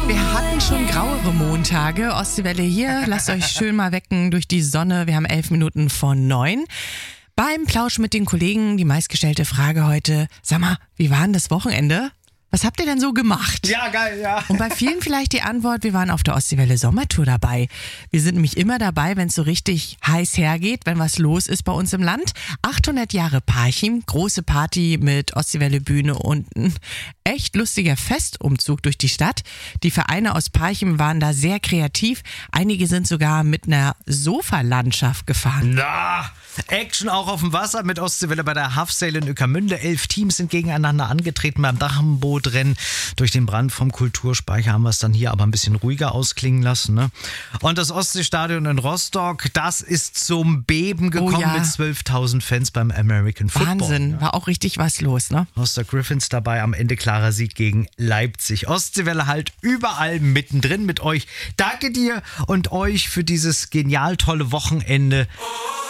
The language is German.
Wir hatten schon grauere Montage. Ostseewelle hier. Lasst euch schön mal wecken durch die Sonne. Wir haben 11 Minuten vor 9. Beim Plausch mit den Kollegen die meistgestellte Frage heute. Sag mal, wie war denn das Wochenende? Was habt ihr denn so gemacht? Ja, geil, ja. Und bei vielen vielleicht die Antwort, wir waren auf der Ostseewelle Sommertour dabei. Wir sind nämlich immer dabei, wenn es so richtig heiß hergeht, wenn was los ist bei uns im Land. 800 Jahre Parchim, große Party mit Ostseewelle Bühne und ein echt lustiger Festumzug durch die Stadt. Die Vereine aus Parchim waren da sehr kreativ. Einige sind sogar mit einer Sofalandschaft gefahren. Na, Action auch auf dem Wasser mit Ostseewelle bei der Half Sail in Ueckermünde. 11 Teams sind gegeneinander angetreten beim Drachenbootrennen. Durch den Brand vom Kulturspeicher haben wir es dann hier aber ein bisschen ruhiger ausklingen lassen. Ne? Und das Ostseestadion in Rostock, das ist zum Beben gekommen mit 12.000 Fans beim American Football. Wahnsinn, war auch richtig was los, ne? Rostock Griffins dabei, am Ende klarer Sieg gegen Leipzig. Ostseewelle halt überall mittendrin mit euch. Danke dir und euch für dieses genial tolle Wochenende.